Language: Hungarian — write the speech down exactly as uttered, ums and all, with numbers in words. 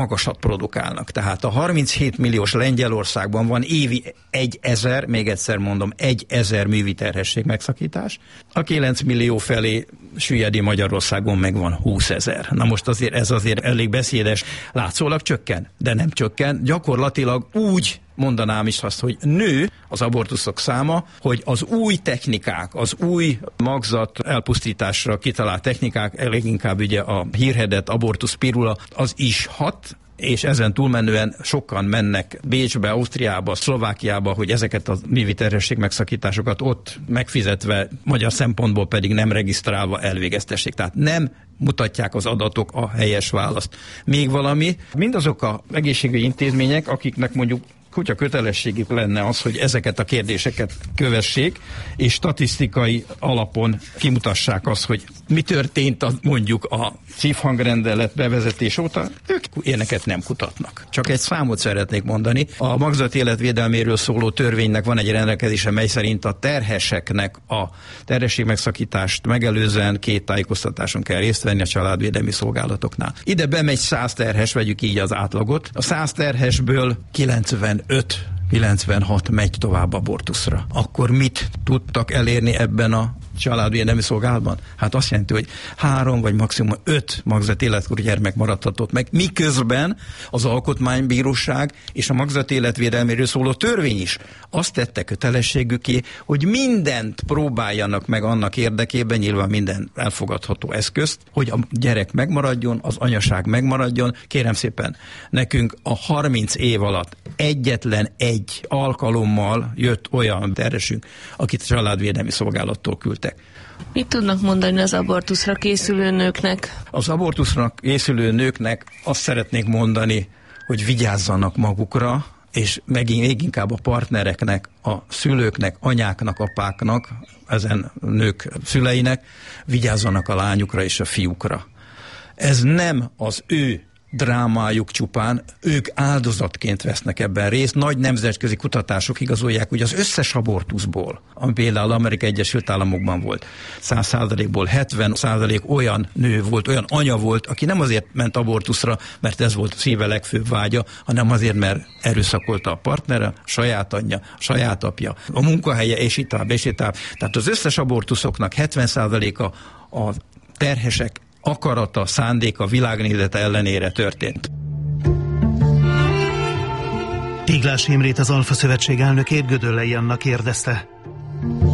magasat produkálnak. Tehát a harminchét milliós Lengyelországban van évi egyezer, még egyszer mondom, egyezer művi terhesség megszakítás. A kilenc millió felé süllyedi Magyarországon meg van húszezer. Na most azért ez azért elég beszédes. Látszólag csökken, de nem csökken. Gyakorlatilag úgy mondanám is azt, hogy nő az abortuszok száma, hogy az új technikák, az új magzat elpusztításra kitalált technikák, leginkább ugye a hírhedett abortusz pirula, az is hat, és ezen túlmenően sokan mennek Bécsbe, Ausztriába, Szlovákiába, hogy ezeket a művi terhesség megszakításokat ott megfizetve, magyar szempontból pedig nem regisztrálva elvégeztessék. Tehát nem mutatják az adatok a helyes választ. Még valami, mindazok az egészségügyi intézmények, akiknek mondjuk kutya kötelességük lenne az, hogy ezeket a kérdéseket kövessék, és statisztikai alapon kimutassák azt, hogy mi történt a, mondjuk a szívhangrendelet bevezetés óta, ők ilyeneket nem kutatnak. Csak egy számot szeretnék mondani. A magzat életvédelméről szóló törvénynek van egy rendelkezése, mely szerint a terheseknek a terhesség megszakítást megelőzően két tájékoztatáson kell részt venni a családvédelmi szolgálatoknál. Ide bemegy száz terhes, vegyük így az átlagot. A száz terhesből kilencvenöt kilencvenhat megy tovább abortuszra. Akkor mit tudtak elérni ebben a családvédelmi szolgálatban? Hát azt jelenti, hogy három vagy maximum öt magzat életkorú gyermek maradhatott meg, miközben az Alkotmánybíróság és a magzat életvédelméről szóló törvény is azt tette kötelességüké, hogy mindent próbáljanak meg annak érdekében, nyilván minden elfogadható eszközt, hogy a gyerek megmaradjon, az anyaság megmaradjon. Kérem szépen, nekünk a harminc év alatt egyetlen egy alkalommal jött olyan terhesünk, akit a családvédelmi szolgálattól küldtek. Mit tudnak mondani az abortuszra készülő nőknek? Az abortuszra készülő nőknek azt szeretnék mondani, hogy vigyázzanak magukra, és megint még inkább a partnereknek, a szülőknek, anyáknak, apáknak, ezen nők szüleinek, vigyázzanak a lányukra és a fiúkra. Ez nem az ő drámájuk csupán, ők áldozatként vesznek ebben részt. Nagy nemzetközi kutatások igazolják, hogy az összes abortuszból, ami például Amerikai Egyesült Államokban volt, száz százalékból hetven százalék olyan nő volt, olyan anya volt, aki nem azért ment abortuszra, mert ez volt szíve legfőbb vágya, hanem azért, mert erőszakolta a partnere, a saját anyja, a saját apja, a munkahelye, és itt tovább, és itt tovább. Tehát az összes abortuszoknak hetven százaléka a terhesek akarata, szándéka, világnézete ellenére történt. Téglás Imrét, az Alfa Szövetség elnökét Gödöllei Anna kérdezte.